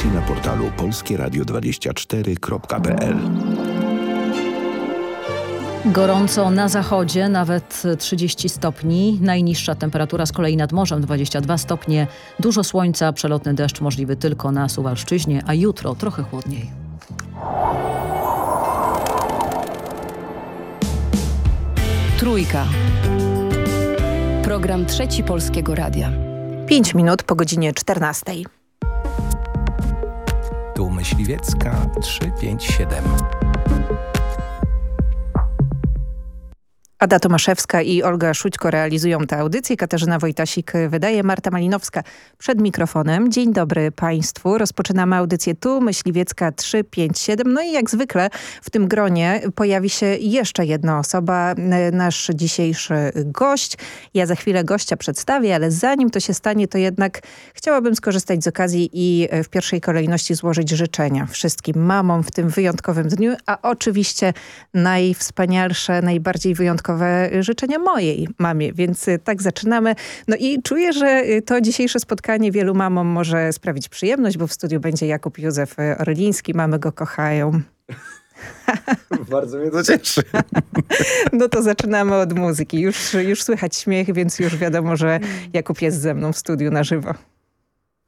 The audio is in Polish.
informacje na portalu polskieradio24.pl. Gorąco na zachodzie, nawet 30 stopni. Najniższa temperatura z kolei nad morzem 22 stopnie. Dużo słońca, przelotny deszcz możliwy tylko na Suwalszczyźnie, a jutro trochę chłodniej. Trójka. Program Trzeci Polskiego Radia. 5 minut po godzinie 14. Tu Myśliwiecka 357. Ada Tomaszewska i Olga Szućko realizują tę audycję. Katarzyna Wojtasik wydaje, Marta Malinowska przed mikrofonem. Dzień dobry Państwu. Rozpoczynamy audycję Tu Myśliwiecka 357. No i jak zwykle w tym gronie pojawi się jeszcze jedna osoba, nasz dzisiejszy gość. Ja za chwilę gościa przedstawię, ale zanim to się stanie, to jednak chciałabym skorzystać z okazji i w pierwszej kolejności złożyć życzenia wszystkim mamom w tym wyjątkowym dniu, a oczywiście najwspanialsze, najbardziej wyjątkowe życzenia mojej mamie, więc tak zaczynamy. No i czuję, że to dzisiejsze spotkanie wielu mamom może sprawić przyjemność, bo w studiu będzie Jakub Józef Orliński. Mamy go kochają. Bardzo mnie to cieszy. No to zaczynamy od muzyki. Już słychać śmiech, więc już wiadomo, że Jakub jest ze mną w studiu na żywo.